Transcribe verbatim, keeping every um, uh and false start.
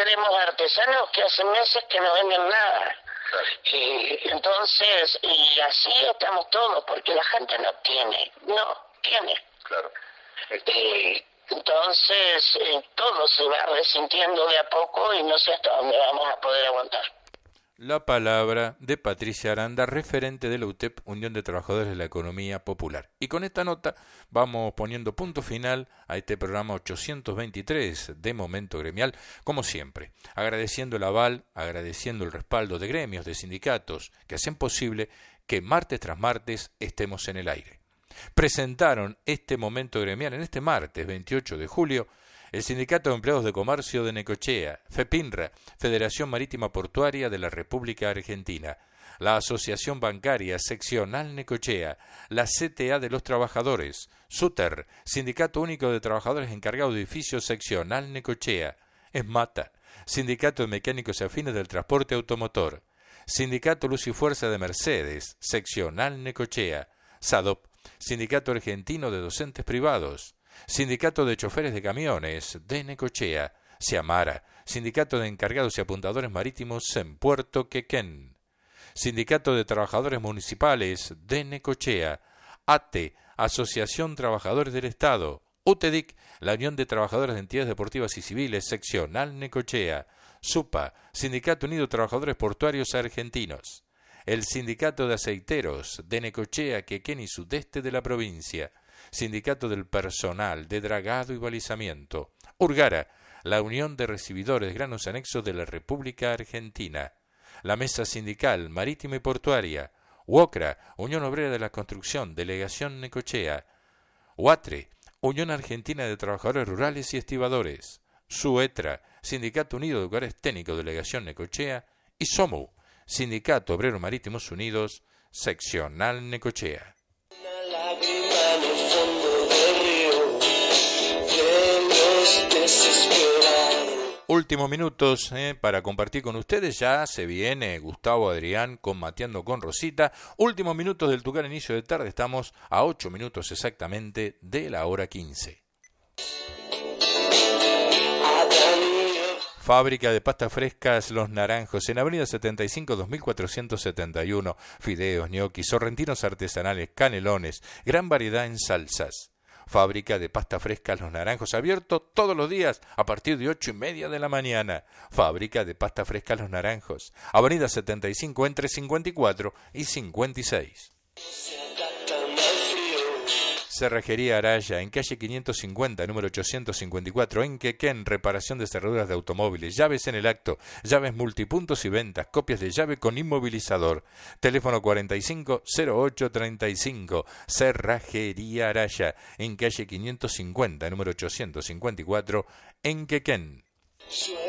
tenemos artesanos que hace meses que no venden nada. Claro. Y entonces, y así estamos todos, porque la gente no tiene, no tiene. Claro. Y entonces, eh, todo se va resintiendo de a poco y no sé hasta dónde vamos a poder aguantar. La palabra de Patricia Aranda, referente de la U T E P, Unión de Trabajadores de la Economía Popular. Y con esta nota vamos poniendo punto final a este programa ochocientos veintitrés de Momento Gremial, como siempre, agradeciendo el aval, agradeciendo el respaldo de gremios, de sindicatos, que hacen posible que martes tras martes estemos en el aire. Presentaron este Momento Gremial en este martes veintiocho de julio el Sindicato de Empleados de Comercio de Necochea, FEPINRA, Federación Marítima Portuaria de la República Argentina, la Asociación Bancaria Seccional Necochea, la C T A de los Trabajadores, SUTER, Sindicato Único de Trabajadores Encargados de Edificios Seccional Necochea, ESMATA, Sindicato de Mecánicos y Afines del Transporte Automotor, Sindicato Luz y Fuerza de Mercedes, Seccional Necochea, SADOP, Sindicato Argentino de Docentes Privados, Sindicato de Choferes de Camiones de Necochea, SIAMARA, Sindicato de Encargados y Apuntadores Marítimos en Puerto Quequén, Sindicato de Trabajadores Municipales de Necochea, ATE, Asociación Trabajadores del Estado, UTEDIC, la Unión de Trabajadores de Entidades Deportivas y Civiles, Seccional Necochea, SUPA, Sindicato Unido de Trabajadores Portuarios Argentinos, el Sindicato de Aceiteros de Necochea, Quequén y Sudeste de la provincia, Sindicato del Personal de Dragado y Balizamiento, URGARA, la Unión de Recibidores de Granos Anexos de la República Argentina, la Mesa Sindical Marítima y Portuaria, UOCRA, Unión Obrera de la Construcción, Delegación Necochea, UATRE, Unión Argentina de Trabajadores Rurales y Estibadores, SUETRA, Sindicato Unido de Lugares Técnicos, Delegación Necochea, y SOMU, Sindicato Obrero Marítimos Unidos, Seccional Necochea. Últimos minutos eh, para compartir con ustedes. Ya se viene Gustavo Adrián con Mateando con Rosita. Últimos minutos del Tucán, inicio de tarde. Estamos a ocho minutos exactamente de la hora quince. Fábrica de pastas frescas Los Naranjos, en Avenida setenta y cinco, dos mil cuatrocientos setenta y uno. Fideos, ñoquis, sorrentinos artesanales, canelones, gran variedad en salsas. Fábrica de pasta fresca Los Naranjos, abierto todos los días a partir de ocho y media de la mañana. Fábrica de pasta fresca Los Naranjos, Avenida setenta y cinco, entre cincuenta y cuatro y cincuenta y seis. Cerrajería Araya, en calle quinientos cincuenta, número ochocientos cincuenta y cuatro, en Quequén, reparación de cerraduras de automóviles, llaves en el acto, llaves multipuntos y ventas, copias de llave con inmovilizador. Teléfono cuarenta y cinco, cero ocho treinta y cinco. Cerrajería Araya, en calle quinientos cincuenta, número ochocientos cincuenta y cuatro, en Quequén.